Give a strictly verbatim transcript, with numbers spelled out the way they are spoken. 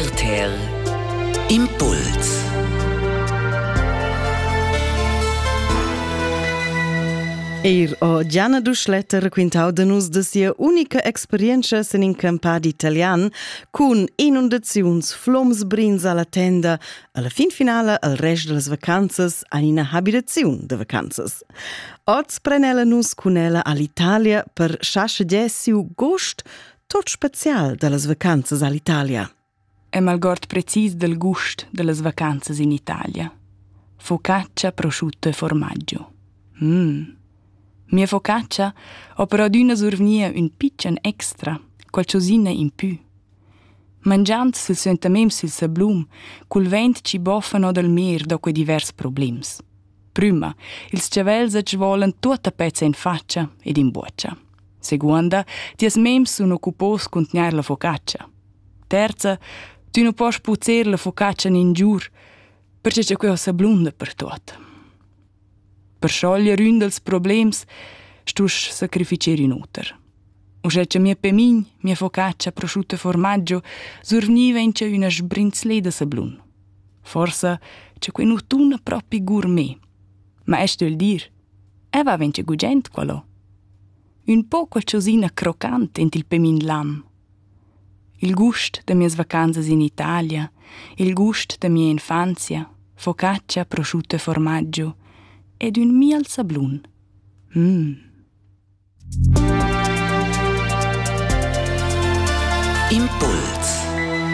R T R Impuls. Eir o Gianna Duschletter raquintau da nus da sia unica experienza sen in campad italian cun inundaziuns, flums brins alla tenda, alla fin finale al rest de las vacanzas a ina habitaziun de vacanzas. Oz prenela nus cun ella all'Italia per schaschegessiu gust tot special de las vacanzas all'Italia. È malgort precis del gust de las vacanzas in Italia. Focaccia, prosciutto e formaggio. Mmm. Mia focaccia ho però d'una survnia un pitchen extra, qualcosina in più. Mangiant sul sentamem sul sablum, cul vent ci boffano dal mer da quei divers problems. Prima, ils chavels ci volen tutta pezza in faccia ed in boccia. Seconda, ties mems sono occupos contniar la focaccia. Terza, tu non puoi puzzer la focaccia in giur, perché c'è quel sablum dappertut. Per sciogliere un dels problems, stus sacrificer un uter. Usceccia mia pemign, mia focaccia, prosciutto e formaggio, survniva in c'è una sbrinzle de sablun. Forse c'è quei nutuna proprio gourmet. Ma è stel dir, e va vence gugent quello. Un po' qualcosina croccante in il pemin lam. Il gust de mias vacanzas in Italia, il gust de mia infanzia, focaccia, prosciutto e formaggio, ed un miel sablun. Mmm. Impuls.